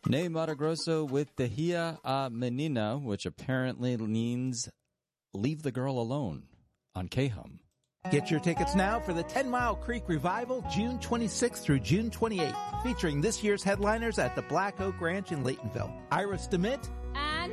Ney Mato Grosso with Dejia a Menina, which apparently means leave the girl alone on K-Hum. Get your tickets now for the 10 Mile Creek Revival, June 26th through June 28th, featuring this year's headliners at the Black Oak Ranch in Laytonville. Iris DeMint,